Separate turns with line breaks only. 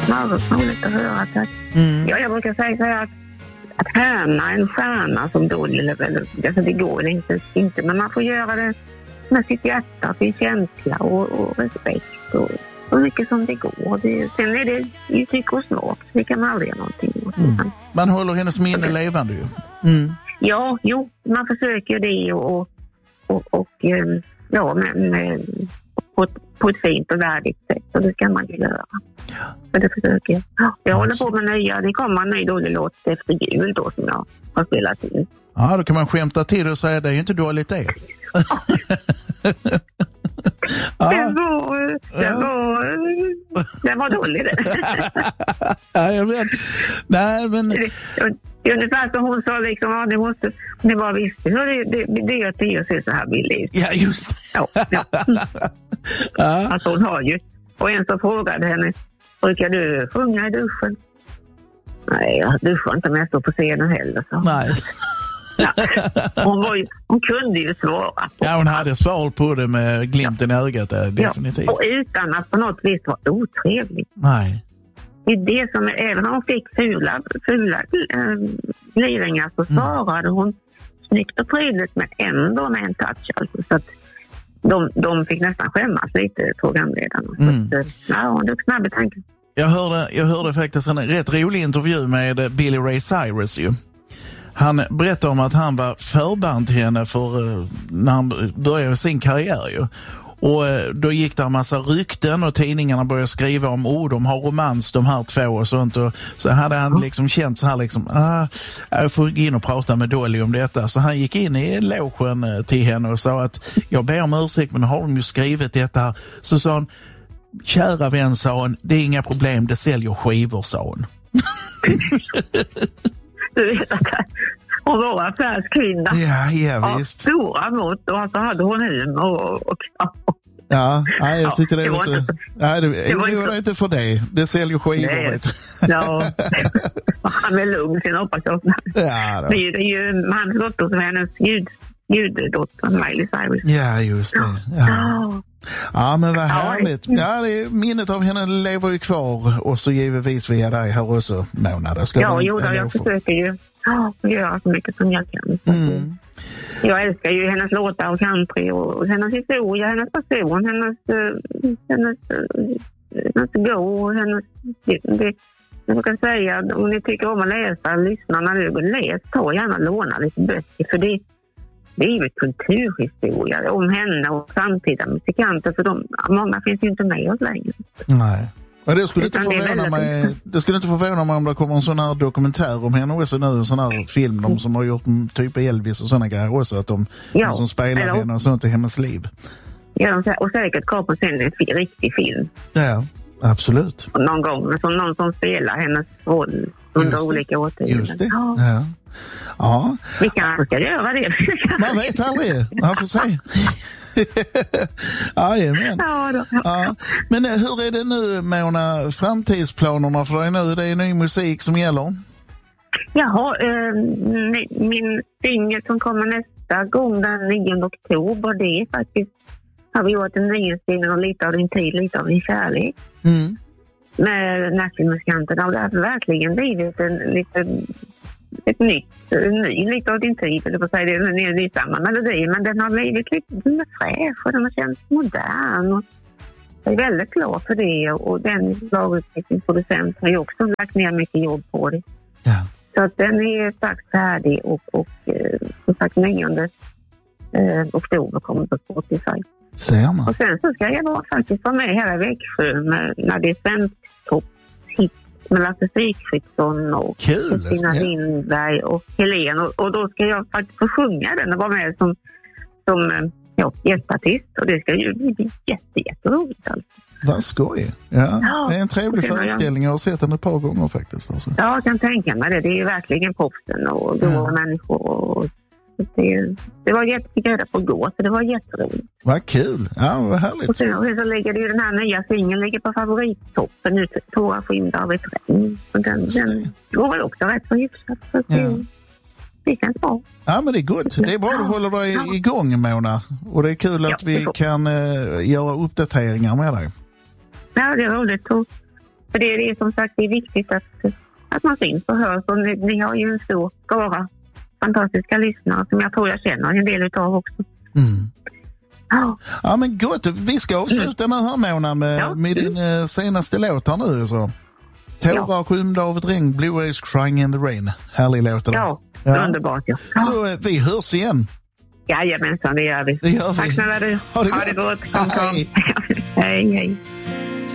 roligt att höra att jag brukar säga så här att härna en stjärna som Dolly, alltså det går inte, men man får göra det med sitt hjärta, sin känsla och respekt och så mycket som det går. Sen är det ju tyck och smak, så det kan man aldrig göra någonting.
Man håller hennes minne levande ju.
Ja, man försöker det och på ett fint och värdigt sätt, och det ska man ju göra. Så det försöker jag. Jag håller på med det kommer en ny dålig låt efter jul då som jag har spelat in.
Ja, då kan man skämta till och säga det är ju inte dåligt det. Det var dåligt det. Ja, jag vet. Nej, men
det är ungefär som hon sa liksom, det var visst. Så det är att det ser så här billigt.
Ja, just det.
Ja. Alltså hon har ju. Och en som frågade henne, brukar du sjunga i duschen? Nej, jag duschar inte, men jag står på scenen heller. Så.
Nej.
Ja. Hon kunde ju svara.
Ja, hon hade svar på det med glimten i ögat, definitivt.
Ja, och utan att på något vis vara otrevlig.
Nej.
Det är det som, även om hon fick fula gliringar så svarade hon snyggt och prydligt, men ändå med en touch. Alltså, så att de fick nästan skämmas lite, programledarna. Hon tog snabba tankar.
Jag hörde faktiskt en rätt rolig intervju med Billy Ray Cyrus ju. Han berättade om att han var förband till henne för när han började sin karriär ju. Och då gick det en massa rykten och tidningarna började skriva om de har romans de här två och sånt, och så hade han liksom känt så här liksom jag får gå in och prata med Dolly om detta, så han gick in i logen till henne och sa att jag ber om ursäkt, men har de ju skrivit detta här. Så sa hon, kära vän, sa hon, det är inga problem, det säljer skivor, sa hon.
Du vet att hon var affärskvinna.
Ja, visst.
Stora mått, och så hade hon humor och
Ja, jag tyckte det var så. Nej, det var inte för det. Det säljer skivor.
Ja. Han är lugn, sen hoppas jag.
Ja,
det är ju hans dotter som är hennes guddotter, Miley Cyrus.
Ja, just det. Ja, men vad härligt. Ja, minnet av henne lever ju kvar, och så givetvis via dig här också, Mona.
Jag försöker ju göra så mycket som jag kan. Jag älskar ju hennes låtar och country och hennes historia, hennes person, hennes gå, jag kan säga, om ni tycker om att läsa, lyssna när du läs, ta gärna låna lite böcker, för det är ju kulturhistoria om henne och samtida musikanter, för många finns ju inte med oss längre.
Nej. Ja, det skulle inte förvåna mig om det kommer en sån här dokumentär om henne också nu, en sån här film, de som har gjort typ Elvis och såna grejer också, att de som spelar henne och sånt i hennes liv.
Ja, och säkert kommer sen en riktig film.
Ja, absolut.
Någon gång, men som någon som spelar hennes roll under olika årtionden.
Just det, ja.
Vi kanske ska göra det.
Man vet aldrig, man får se. Jajamän. Ja. Men hur är det nu, Mona, framtidsplanerna för dig nu? Det är ny musik som gäller.
Jaha, min singel som kommer nästa gång den 9 oktober, det är faktiskt, har vi gjort en ny singel och lite av din tid, lite av din kärlek. Med Nashville-musikanterna, och det har verkligen blivit ett nytt, lite av din tid, eller på att säga, det är samma melodi, men den har blivit lite fräsch och den har känts modern, och jag är väldigt glad för det, och den lagutvecklingsproducent har ju också lagt ner mycket jobb på det.
Ja.
Så att den är strax färdig, och som sagt 9 oktober kommer på Spotify. Och sen så ska jag faktiskt vara med här i Växjö när det är svensk toppshit med Lasse Sigfridsson och Kristina Lindberg och Helene, och då ska jag faktiskt få sjunga den och vara med som gästartist, och det ska ju bli jätteroligt alltså.
Vad skoj. Ja, det är en trevlig föreställning. Jag har sett den ett par gånger faktiskt. Alltså.
Ja, jag kan tänka mig det. Det är ju verkligen popsen och goda människor. Och det var jättegrädda på att gå, så det var jätteroligt.
Vad kul. Ja, vad härligt.
Och sen så ligger det ju den här nya singeln ligger på favorittoppen nu, Tårar skymda av ett regn. Den går väl också rätt så hyfsat. Så det känns bra.
Ja, men det är gott. Det är bra att du håller dig igång, Mona. Och det är kul att vi kan göra uppdateringar med dig.
Ja, det är roligt. Och För det är som sagt, det är viktigt att man syns och hörs. Och ni har ju en stor skara fantastiska lyssnare som jag tror jag känner en del utav också.
Ja, men gott. Vi ska avsluta den här månaden med din senaste låt här nu. Så. Tårar skymda av ett regn, Blue Eyes Crying in the Rain. Härlig låt.
Ja, underbart. Ja.
Så vi hörs igen.
Jajamensan, det gör vi.
Det gör vi.
Tack snälla du.
Ha det gott.
Hej, hej.